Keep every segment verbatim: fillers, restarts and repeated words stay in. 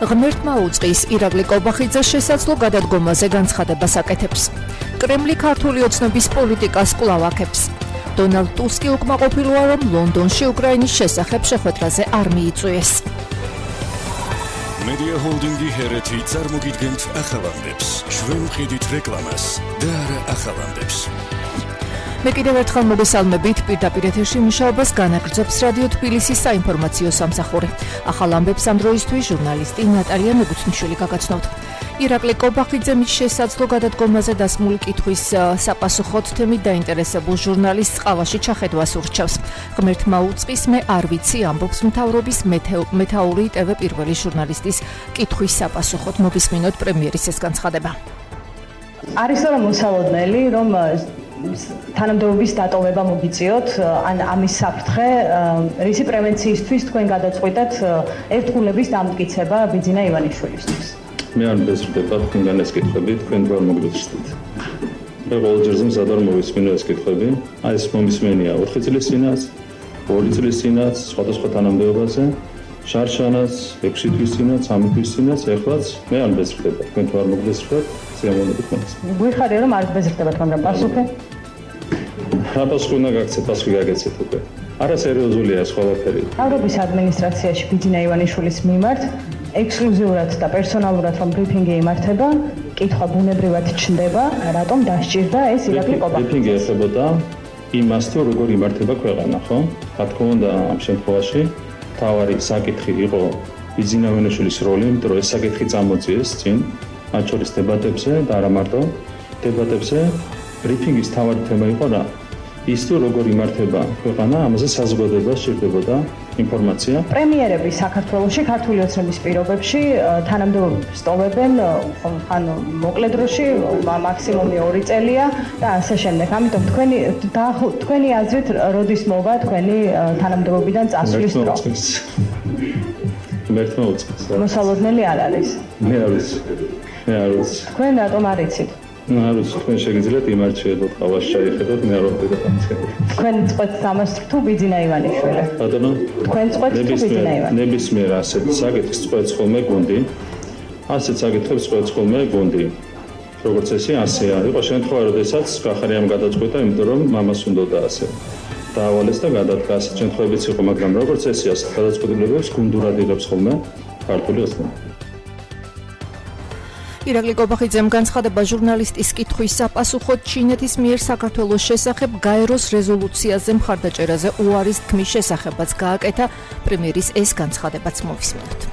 ღმერთმა უწყის ირაკლი კობახიძე შესაძლო გადადგომაზე განცხადებას აკეთებს. კრემლი ქართული ოცნების პოლიტიკას კვლავ აქებს. დონალდ ტუსკი უკმაყოფილოა, რომ ლონდონში უკრაინის შესახებ შეხვედრაზე არ მიიწვიეს. Media Holdingi ჰერეთი წარმოგიდგენთ ახალამდებს. ჩვენ ვყიდით რეკლამას და არა ახალამდებს. მე კიდევ ერთხელ მოგესალმებით, პირდაპირ ეთერში მუშაობას განაგრძობს რადიო თბილისის საინფორმაციო სამსახური. ახალ ამბებს ამ დროისთვის ჟურნალისტი ნატალია მეგუთნიშვილი გაგაცნობთ. ირაკლი კობახიძე მის შესაძლო გადადგომაზე დასმული კითხვის საპასუხოდ თემით დაინტერესებულ ჟურნალისტს ყავაში ჩახედვას ურჩევს. ღმერთმა უწყის მე არ ვიცი ამბობს მთავრობის მეთაური ტევ პირველი ჟურნალისტის კითხვის საპასუხოდ. მოგისმინოთ პრემიერის ეს განცხადება. არის რომ მოსალოდნელი რომ თანამდებობის დატოვება მოგიწიოთ, ან ამის საფრთხე, რისი პრევენციისთვის თქვენ გადაწყვიტეთ ერთგულების დამტკიცება ბიძინა ივანიშვილისთვის? მე არ მეზრდება თქვენგან ეს კითხვები, თქვენ გვარ მოგდიხსნით. მე ყოველჯერზე მზად ვარ მოვისმინო ეს კითხვები. აი ეს მომისმენია ოთხი წლის წინაც, ორი წლის წინაც, სხვადასხვა თანამდებობაზე, შარშანაც, ექვსი თვის წინაც, სამი თვის წინაც, ეხლაც მე არ მეზრდება, თქვენ თუ არ მოგდიხსნით, სიამოვნებით მომისმენთ. გვიხარია რომ არ მეზრდებათ, მაგრამ პასუხი? რა პასუხი უნდა გაგცეთ, პასუხი გაგეცეთ უკვე. არასერიოზულია ეს ყველაფერი. მთავრობის ადმინისტრაციაში ბიძინა ივანიშვილის მიმართ ექსკლუზიურად და პერსონალურად რომ ბრიფინგი იმართება, კითხვა ბუნებრივად ჩნდება, რატომ დასჭირდა ეს ირაკლი კობახიძე? ბრიფინგი ეხებოდა იმას, თუ როგორ იმართება ქვეყანა, ხო? რა თქმა უნდა, ამ შემთხვევაში მთავარი საკითხი იყო ბიძინა ივანიშვილის როლი, იმიტომ რომ ეს საკითხი წამოწიეს წინ, მათ შორის დებატებზე და არა მარტო დებატებზე. ბრიფინგის მთავარი თემა იყო რა? ის თუ როგორ იმართება ქვეყანა, ამაზე საზოგადოებას სჭირდებოდა ინფორმაცია. პრემიერები საქართველოში ქართული ოცნების პირობებში თანამდებობებს ტოვებენ ან მოკლე დროში, მაქსიმუმი ორი წელია და ასე შემდეგ. ამიტომ თქვენი თქვენი აზრით როდის მოვა თქვენი თანამდებობიდან წასვლის დრო? ღმერთმა უწყის. მოსალოდნელი არ არის. მე არ ვიცი. მე არ ვიცი. თქვენ რატომ არ იცით? არ ვიცი, თქვენ შეგიძლიათ იმარჩიებოთ, ყავაში ჩაიხედოთ, მე არ ვიყიდოთ ამას. თქვენ წყვეთ ამას თუ ბიძინა ივანიშვილი? ბატონო, თქვენ წყვეთ თუ ბიძინა ივანიშვილი? ნებისმიერ ასეთ საკითხს წყვეტს ხოლმე გუნდი. ასეთ საკითხებს წყვეტს ხოლმე გუნდი. როგორც ესე, ასეა. იყო შემთხვევა, როდესაც კახარიამ გადაწყვეტა, იმიტომ რომ მამას უნდოდა ასე. დაავალეს და გადადგა. ასეთ შემთხვევებიც იყო, მაგრამ როგორც ესე, ასეთ გადაწყვეტილებებს გუნდურად იღებს ხოლმე ქართული ოცნება. ირაკლი კობახიძემ განცხადება ჟურნალისტის კითხვის საპასუხოდ ჩინეთის მიერ საქართველოს შესახებ გაეროს რეზოლუციაზე მხარდაჭერაზე უარის თქმის შესახებაც გააკეთა. პრემიერის ეს განცხადებაც მოვისმინოთ.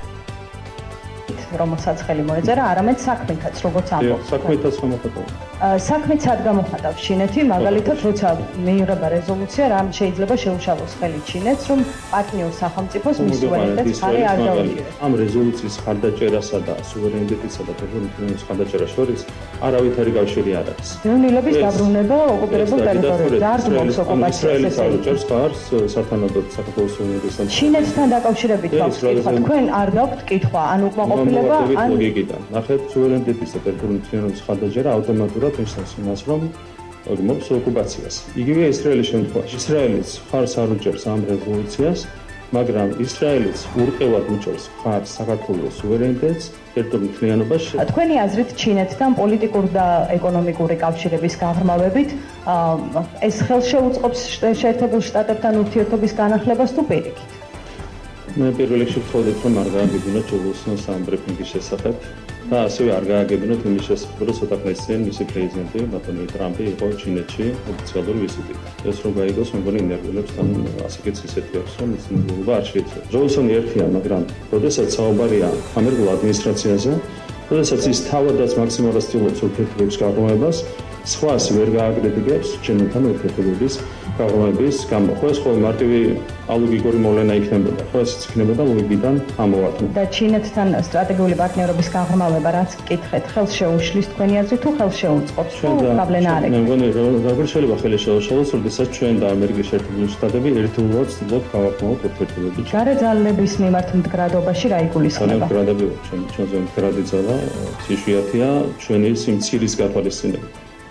რომელსაც ხელი მოეწერა, არამედ საქმითაც, როგორც ამბობს. საქმითაც გამოხატავ. საქმითაც გამოხატავს ჩინეთი, მაგალითად, როცა მიიღება რეზოლუცია, რამ შეიძლება შეუშალოს ხელი ჩინეთს, რომ პარტნიორ სახელმწიფოს მის სუვერენიტეტს ხარი არ დაუჭიროს. ამ რეზოლუციის მხარდაჭერასა და სუვერენიტეტისა და ტერიტორიის მხარდაჭერას შორის არავითარი კავშირი არ არის. დევნილების დაბრუნება ოკუპირებულ ტერიტორიებზე, ძარცმობს ოკუპაციას. ისრაელის აუჭერს ხარს სათანადოდ საქართველოს სუვერენიტეტთან. ჩინეთთან დაკავშირებით აქვს კითხვა, თქვენ არ გაქვთ კითხვა, ან უკმაყოფილება ან ლოგიკიდან. ნახეთ, სუვერენიტეტის და ტერიტორიული მთლიანობის მხარდაჭერა ავტომატურად ნიშნავს იმას, რომ ოდმობს ოკუპაციას. იგივე ისრაელის შემთხვევაში. ისრაელის ხარს არ უჭერს ამ რეზოლუციას, მაგრამ ისრაელის ურყევად უჭერს ხარს საქართველოს სუვერენიტეტს, ტერიტორიული მთლიანობას. თქვენი აზრით ჩინეთთან პოლიტიკური და ეკონომიკური კავშირების გაღრმავებით ეს ხელშეუწყობს შეერთებულ შტატებთან ურთიერთობის განახლებას თუ პირიქით? მე პირველ რიგში ვთხოვდით, რომ არ გააგებინოთ ჯგუფს ამ ბრიფინგის შესახებ და ასევე არ გააგებინოთ იმის შესახებ, რომ ცოტა ხნის წინ მისი პრეზიდენტი ბატონი ტრამპი იყო ჩინეთში ოფიციალური ვიზიტით. ეს რომ გაიგოს, მეგონი ინერგულებს თან ასაკიც ისეთი აქვს, რომ ის ინერგულობა არ შეიძლება. ჯონსონი ერთია, მაგრამ როდესაც საუბარია ამერიკულ ადმინისტრაციაზე, როდესაც ის თავადაც მაქსიმალურად ცდილობს ურთიერთობების გაღრმავებას, სხვას ვერ გააკრიტიკებს ჩინეთთან ურთიერთობების გაღრმავების გამო. ხო ეს ხოლმე მარტივი ალუგიკური მოვლენა იქნებოდა, ხო ეს იქნებოდა ლოგიკიდან ამოვარდნა. და ჩინეთთან სტრატეგიული პარტნიორობის გაღრმავება რაც გკითხეთ, ხელს შეუშლის თქვენი აზრით თუ ხელს შეუწყობს? თუ პრობლემა არ მე მგონი როგორ შეიძლება ხელს შეუშალოს, როდესაც ჩვენ და ამერიკის შეერთებული შტატები ერთდროულად ვცდილობთ გავახმაოთ ურთიერთობები. გარე ძალების მიმართ მდგრადობაში რა იგულისხმება? მდგრადები ჩვენ ჩვენზე მდგრადი ძალა იშვიათია ჩვენი სიმცირის გათვალისწინებით.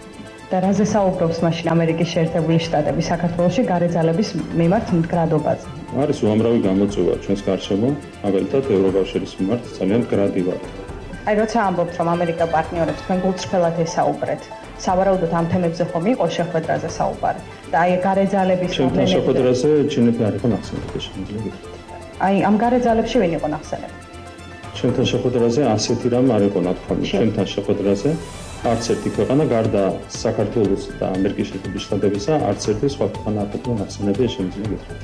და რაზე საუბრობს მაშინ ამერიკის შეერთებული შტატები საქართველოში გარე ძალების მიმართ მდგრადობაზე? არის უამრავი გამოწვევა ჩვენს გარშემო, მაგალითად ევროკავშირის მიმართ ძალიან მდგრადი ვართ. აი როცა ამბობთ რომ ამერიკა პარტნიორებს თქვენ გულწრფელად ესაუბრეთ, სავარაუდოდ ამ თემებზე ხომ იყო შეხვედრაზე საუბარი და აი გარე ძალების პრობლემები. შეხვედრაზე ჩინეთი არ იყო ნახსენები შემიძლია გითხრათ. აი ამ გარე ძალებში ვინ იყო ნახსენები? ჩვენთან შეხვედრაზე ასეთი რამ არ იყო ნათქვამი. ჩვენთან შეხვედრაზე არც ერთი ქვეყანა გარდა საქართველოს და ამერიკის შეერთებული შტატებისა არც ერთი სხვა ქვეყანა არ იყო ნახსენები შემიძლია გითხრათ.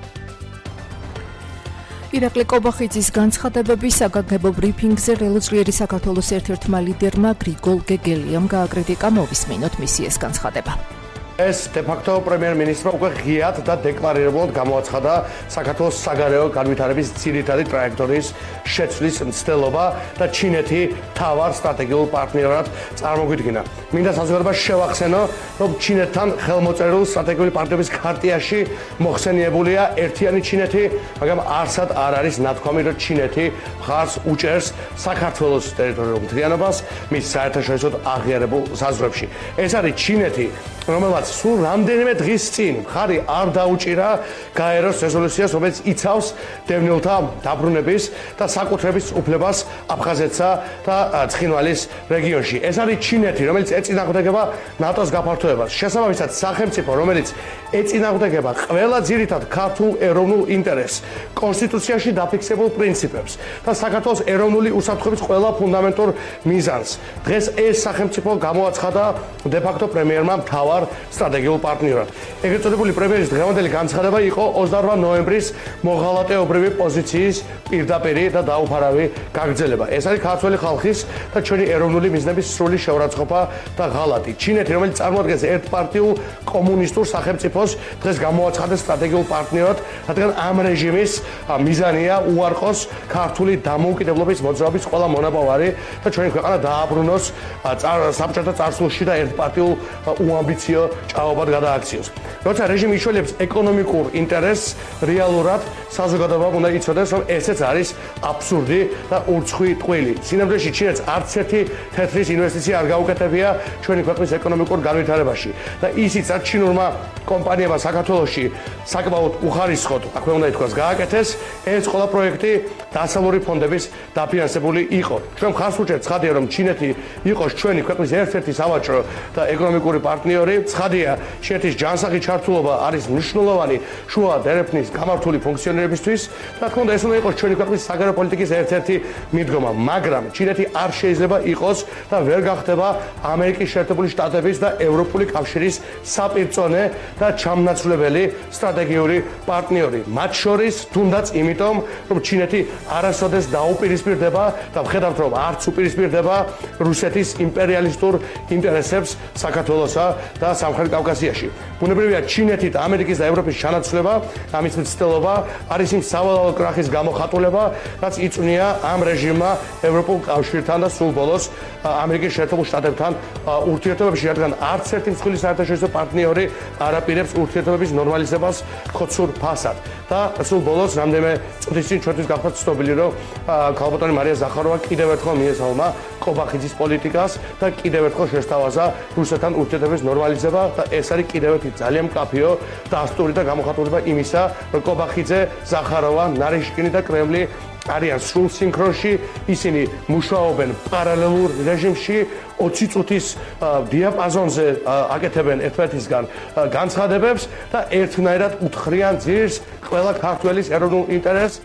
ირაკლი კობახიძის განცხადებები საგანგებო ბრიფინგზე რელოძლიერი საქართველოს ერთ-ერთმა ლიდერმა გრიგოლ გეგელიამ გააკრიტიკა, მოვისმინოთ მისი ეს განცხადება. ეს დე-ფაქტო პრემიერ-მინისტრმა უკვე ღიად და დეკლარირებულად გამოაცხადა საქართველოს საგარეო განვითარების ძირითადი ტრაექტორიის შეცვლის მცდელობა და ჩინეთი მთავარ სტრატეგიულ პარტნიორად წარმოგვიდგინა. მინდა საზოგადოებას შევახსენო, რომ ჩინეთთან ხელმოწერილ სტრატეგიული პარტნიორობის ქარტიაში მოხსენიებულია ერთიანი ჩინეთი, მაგრამ არსად არ არის ნათქვამი, რომ ჩინეთი მხარს უჭერს საქართველოს ტერიტორიულ მთლიანობას მის საერთაშორისო აღიარებულ საზღვრებში. ეს არის ჩინეთი, რომელსაც სულ რამდენიმე დღის წინ მხარი არ დაუჭირა გაეროს რეზოლუციას, რომელიც იცავს დევნილთა დაბრუნების და საკუთრების უფლებას აფხაზეთსა და ცხინვალის რეგიონში. ეს არის ჩინეთი, რომელიც ეწინააღმდეგება ნატოს გაფართოებას. შესაბამისად, სახელმწიფო, რომელიც ეწინააღმდეგება ყველა ძირითად ქართულ ეროვნულ ინტერესს, კონსტიტუციაში დაფიქსებულ პრინციპებს და საქართველოს ეროვნული უსაფრთხოების ყველა ფუნდამენტურ მიზანს. დღეს ეს სახელმწიფო გამოაცხადა დე-ფაქტო პრემიერმა მთავარ სტრატეგიულ პარტნიორად. ეგრეთ წოდებული პრემიერის დღევანდელი განცხადება იყო ოცდაორმა ნოემბრის მოღალატეობრივი პოზიციის პირდაპირი და დაუფარავი გაგრძელება. ეს არის ქართველი ხალხის და ჩვენი ეროვნული მიზნების სრული შეურაცხყოფა და ღალატი. ჩინეთი, რომელიც წარმოადგენს ერთპარტიულ კომუნისტურ სახელმწიფოს, დღეს გამოაცხადეს სტრატეგიულ პარტნიორად, რადგან ამ რეჟიმის მიზანია უარყოს ქართული დამოუკიდებლობის მოძრაობის ყველა მონაპოვარი და ჩვენი ქვეყანა დააბრუნოს საბჭოთა წარსულში და ერთპარტიულ უამბიციო ჭაობად გადააქციოს. როცა რეჟიმი იშველებს ეკონომიკურ ინტერესს, რეალურად საზოგადოებამ უნდა იცოდეს, რომ ესეც არის აბსურდი და ურცხვი ტყვილი. სინამდვილეში ჩინეთს არც ერთი თეთრის ინვესტიცია არ გაუკეთებია ჩვენი ქვეყნის ეკონომიკურ განვითარებაში და ისიც რაც ჩინურმა კომპანიებმა საქართველოში საკმაოდ უხარისხოდ, აქვე უნდა ითქვას, გააკეთეს, ეს ყველა პროექტი დასავლური ფონდების დაფინანსებული იყო. ჩვენ მხარს ვუჭერთ, ცხადია, რომ ჩინეთი იყოს ჩვენი ქვეყნის ერთ-ერთი სავაჭრო და ეკონომიკური პარტნიორი. ცხადია, ჩინეთის ჯანსაღი ჩართულობა არის მნიშვნელოვანი შუა დერეფნის გამართული ფუნქციონირებისთვის. რა თქმა უნდა, ეს უნდა იყოს ჩვენი ქვეყნის საგარეო პოლიტიკის ერთ-ერთი მიდგომა, მაგრამ ჩინეთი არ შეიძლება იყოს და ვერ გახდება ამერიკის შეერთებული შტატების და ევროპული კავშირის საპირწონე და ჩამნაცვლებელი სტრატეგიული პარტნიორი. მათ შორის თუნდაც იმიტომ, რომ ჩინეთი არასოდეს დაუპირისპირდება და ვხედავთ, რომ არც უპირისპირდება რუსეთის იმპერიალისტურ ინტერესებს საქართველოსა და სამხრეთ კავკასიაში. ბუნებრივია, ჩინეთი და ამერიკის და ევროპის ჩანაცვლება, ამის მცდელობა არის იმ სავალალო კრახის გამოხატულება, რაც იწვნია ამ რეჟიმმა ევროპულ კავშირთან და სულ ბოლოს ამერიკის შეერთებულ შტატებთან ურთიერთობებში, რადგან არც ერთი მსხვილი საერთაშორისო პარტნიორი არ აპირებს ურთიერთობების ნორმალიზებას ხოცურ ფასად. და სულ ბოლოს რამდენიმე წუთის წინ ჩვენთვის გახდა ცნობილი, რომ ქალბატონი მარია ზახაროვა კიდევ ერთხელ მიესალმა კობახიძის პოლიტიკას და კიდევ ერთხელ შესთავაზა რუსეთთან ურთიერთობების ნორმალიზება და ეს არის კიდევ ერთი ძალიან მკაფიო დასტური და გამოხატულება იმისა, რომ კობახიძე, ზახაროვა, ნარიშკინი და კრემლი არიან სრულ სინქრონში, ისინი მუშაობენ პარალელურ რეჟიმში, ოცი წუთის დიაპაზონზე აკეთებენ ერთმანეთისგან განცხადებებს და ერთნაირად უთხრიან ძირს ყველა ქართველის ეროვნულ ინტერესს.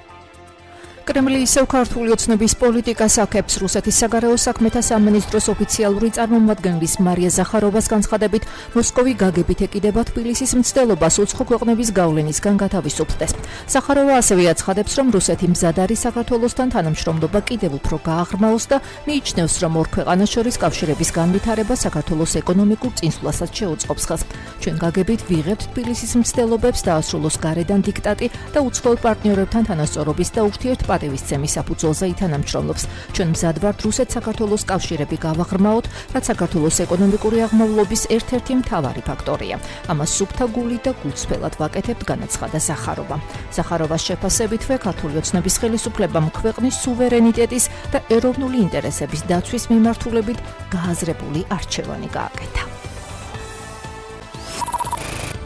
კრემლი ისევ ქართული ოცნების პოლიტიკას აქებს. რუსეთის საგარეო საქმეთა სამინისტროს ოფიციალური წარმომადგენლის მარია ზახაროვას განცხადებით, მოსკოვი გაგებით ეკიდება თბილისის მცდელობას უცხო ქვეყნების გავლენისგან გათავისუფლდეს. ზახაროვა ასევე აცხადებს, რომ რუსეთი მზად არის საქართველოსთან თანამშრომლობა კიდევ უფრო გააღრმაოს და მიიჩნევს, რომ ორ ქვეყანას შორის კავშირების განვითარება საქართველოს ეკონომიკურ წინსვლასაც შეუწყობს ხელს. ჩვენ გაგებით ვიღებთ თბილისის მცდელობებს დაასრულოს გარედან დიქტატი და უცხოელ პარტნიორებთან თანასწორობის და ურთიერთ პატივისცემის საფუძველზე ითანამშრომლობს. ჩვენ მზად ვართ რუსეთ-საქართველოს კავშირები გავაღრმაოთ, რაც საქართველოს ეკონომიკური აღმავლობის ერთ-ერთი მთავარი ფაქტორია. ამას სუფთა გული და გულწრფელად ვაკეთებთ, განაცხადა ზახაროვა. ზახაროვას შეფასებითვე ქართული ოცნების ხელისუფლებამ ქვეყნის სუვერენიტეტის და ეროვნული ინტერესების დაცვის მიმართულებით გააზრებული არჩევანი გააკეთა.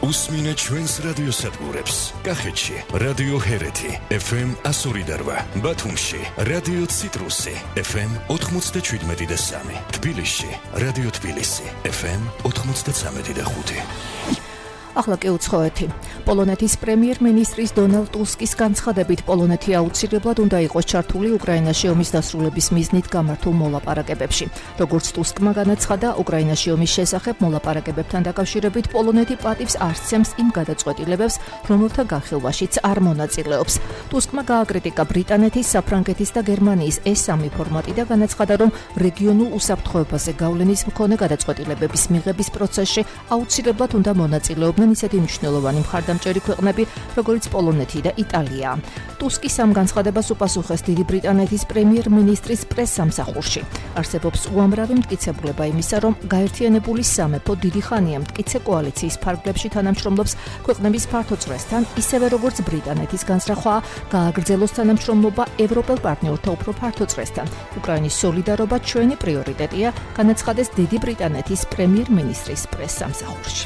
უსმინე ჩვენს რადიოსადგურებს. კახეთში რადიო ჰერეთი ეფ ემ one oh eight, ბათუმში რადიო ციტრუსი ეფ ემ ninety-seven და three, თბილისში რადიო თბილისი ეფ ემ ninety-three და five. ახლა კი უცხოეთი. პოლონეთის პრემიერ-მინისტრის დონალდ ტუსკის განცხადებით პოლონეთი აუცილებლად უნდა იყოს ჩართული უკრაინაში ომის დასრულების მიზნით გამართულ მოლაპარაკებებში. როგორც ტუსკმა განაცხადა, უკრაინაში ომის შესახებ მოლაპარაკებებთან დაკავშირებით პოლონეთი პატივს არ სცემს იმ გადაწყვეტილებებს, რომელთა განხილვაშიც არ მონაწილეობს. ტუსკმა გააკრიტიკა ბრიტანეთის, საფრანგეთის და გერმანიის ეს სამი ფორმატი და განაცხადა, რომ რეგიონულ უსაფრთხოებაზე გავლენის მქონე გადაწყვეტილებების მიღების პროცესში აუცილებლად უნდა მონაწილეობდნენ ისეთი მნიშვნელოვანი მხარდამჭერი ქვეყნები, როგორც პოლონეთი და იტალია. ტუსკის ამ განცხადებას უპასუხეს დიდი ბრიტანეთის პრემიერ-მინისტრის პრეს-სამსახურში. არსებობს უამრავი მტკიცებულება იმისა, რომ გაერთიანებული სამეფო დიდი ხანია მტკიცე კოალიციის ფარგლებში თანამშრომლობს ქვეყნების ფართო წრესთან, ისევე როგორც ბრიტანეთის განსხვავება გააგრძელოს თანამშრომლობა ევროპელ პარტნიორთა უფრო ფართო წრესთან. უკრაინის სოლიდარობა ჩვენი პრიორიტეტია, განაცხადეს დიდი ბრიტანეთის პრემიერ-მინისტრის პრეს-სამსახურში.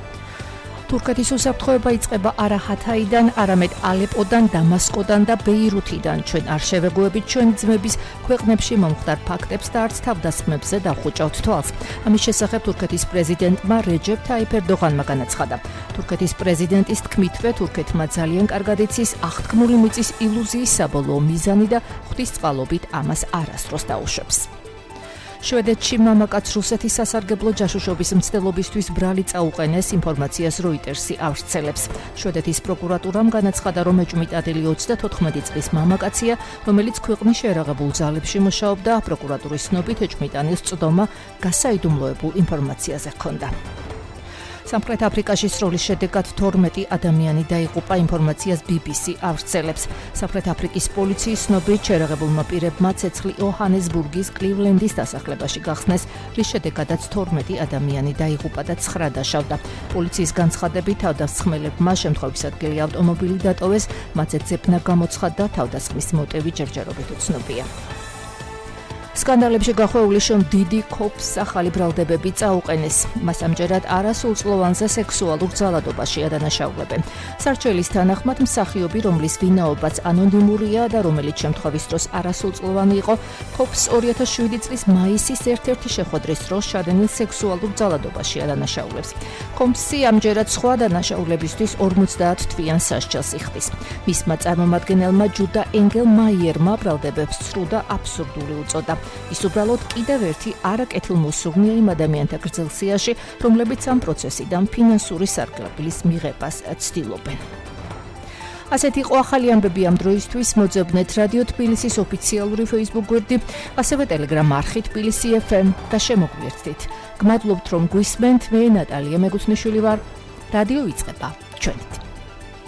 თურქეთის უსაფრთხოება იწყება არა ჰათაიდან, არამედ ალეპოდან, დამასკოდან და ბეირუთიდან. ჩვენ არ შევეგუებით ჩვენი ძმების ქვეყნებში მომხდარ ფაქტებს და არც თავდასხმებზე დავხუჭავთ თვალს. ამის შესახებ თურქეთის პრეზიდენტმა რეჯეფ თაიფ ერდოღანმა განაცხადა. თურქეთის პრეზიდენტის თქმითვე, თურქეთმა ძალიან კარგად იცის აღთქმული მიწის ილუზიის საბოლოო მიზანი და ღვთისწყალობით ამას არასდროს დაუშვებს. შვედეთში მამაკაც რუსეთის სასარგებლო ჯაშუშობის მცდელობისთვის ბრალი წაუყენეს, ინფორმაციას როიტერსი ავრცელებს. შვედეთის პროკურატურამ განაცხადა, რომ ეჭვმიტადილი ოცდათოთხმეტი წლის მამაკაცია, რომელიც ქვეყნის შეერაღებულ ძალებში მუშაობდა. პროკურატურის ცნობით ეჭვმიტანის წვდომა გასაიდუმლოებულ ინფორმაციაზე ჰქონდა. სამხრეთ აფრიკაში სროლის შედეგად თორმეტი ადამიანი დაიღუპა, ინფორმაციას ბი ბი სი ავრცელებს. სამხრეთ აფრიკის პოლიციის ცნობით შეერაღებულმა პირებმა ცეცხლი იოჰანესბურგის კლივლენდის დასახლებაში გახსნეს, რის შედეგადაც თორმეტი ადამიანი დაიღუპა და ცხრა დაშავდა. პოლიციის განცხადებით თავდასხმელებმა შემთხვევის ადგილი ავტომობილი დატოვეს, მათზე ძებნა გამოცხადდა, თავდასხმის მოტივი ჯერჯერობით უცნობია. სკანდალებში გახვეული შომ დიდი კოპს ახალი ბრალდებები წაუყენეს. მას ამჯერად არასრულწლოვანზე სექსუალურ ძალადობაში ადანაშაულებენ. სარჩელის თანახმად მსახიობი, რომლის ვინაობაც ანონიმურია და რომელიც შემთხვევის დროს არასრულწლოვანი იყო, კოპს two thousand seven წლის მაისის ერთ-ერთი შეხვედრის დროს შადენილ სექსუალურ ძალადობაში ადანაშაულებს. კოპსი ამჯერად სხვა დანაშაულებისთვის ორმოცდაათ თვიან სასჯელს იხდის. მისმა წარმომადგენელმა ჯუდა ენგელ მაიერმა ბრალდებებს ცრუ და აბსურდული უწოდა. ის უბრალოდ კიდევ ერთი არაკეთილმოსურნია იმ ადამიანთა გრძელ სიაში, რომლებიც ამ პროცესიდან ფინანსური სარგებლობის მიღებას ცდილობენ. ასეთი იყო ახალი ამბები ამ დროისთვის. მოძებნეთ რადიო თბილისის ოფიციალური Facebook გვერდი, ასევე Telegram არხი თბილისი ეფ ემ და შემოგვიერთდით. გმადლობთ, რომ გვისმენთ. მე ნატალია მეგუთნიშვილი ვარ. რადიო იწყება ჩვენით.